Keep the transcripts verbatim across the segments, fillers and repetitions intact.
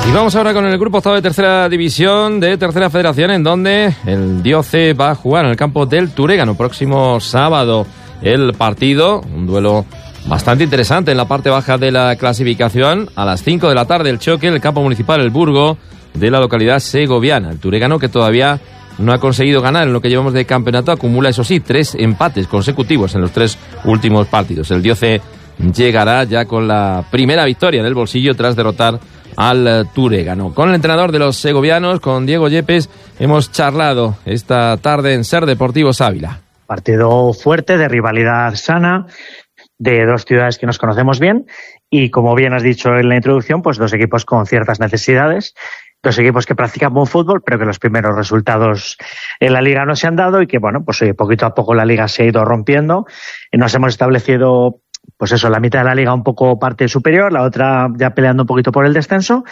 Y vamos ahora con el grupo octavo de tercera división de tercera federación, en donde el Dioce va a jugar en el campo del Turégano próximo sábado. El partido, un duelo bastante interesante en la parte baja de la clasificación. A las cinco de la tarde el choque en el campo municipal El Burgo de la localidad segoviana. El Turégano, que todavía no ha conseguido ganar en lo que llevamos de campeonato, acumula, eso sí, tres empates consecutivos en los tres últimos partidos. El Dioce llegará ya con la primera victoria en el bolsillo tras derrotar al Turégano. Con el entrenador de los segovianos, con Diego Yepes, hemos charlado esta tarde en Ser Deportivos Ávila. Partido fuerte, de rivalidad sana, de dos ciudades que nos conocemos bien y, como bien has dicho en la introducción, pues dos equipos con ciertas necesidades, dos equipos que practican buen fútbol, pero que los primeros resultados en la liga no se han dado y que, bueno, pues oye, poquito a poco la liga se ha ido rompiendo y nos hemos establecido, pues eso, la mitad de la liga un poco parte superior, la otra ya peleando un poquito por el descenso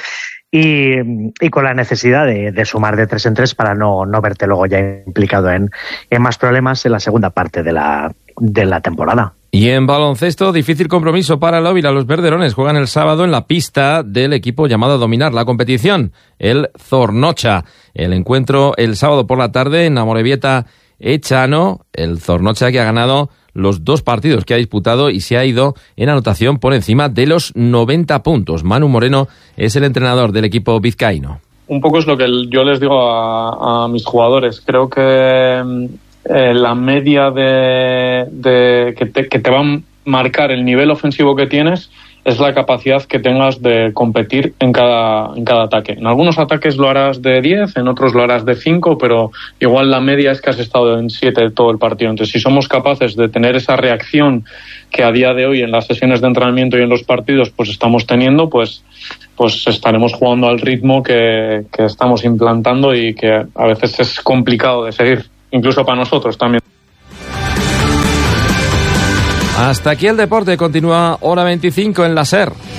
y, y con la necesidad de, de sumar de tres en tres para no, no verte luego ya implicado en, en más problemas en la segunda parte de la, de la temporada. Y en baloncesto, difícil compromiso para el Ávila. Los verderones juegan el sábado en la pista del equipo llamado a dominar la competición, el Zornocha. El encuentro el sábado por la tarde en Amorebieta Echano, el Zornocha, que ha ganado los dos partidos que ha disputado y se ha ido en anotación por encima de los noventa puntos. Manu Moreno es el entrenador del equipo vizcaíno. Un poco es lo que yo les digo a, a mis jugadores. Creo que eh, la media de, de que, te, que te va a marcar el nivel ofensivo que tienes es la capacidad que tengas de competir en cada, en cada ataque. En algunos ataques lo harás de diez, en otros lo harás de cinco, pero igual la media es que has estado en siete todo el partido. Entonces, si somos capaces de tener esa reacción que a día de hoy en las sesiones de entrenamiento y en los partidos pues estamos teniendo, pues, pues estaremos jugando al ritmo que, que estamos implantando y que a veces es complicado de seguir, incluso para nosotros también. Hasta aquí el deporte. Continúa Hora veinticinco en la SER.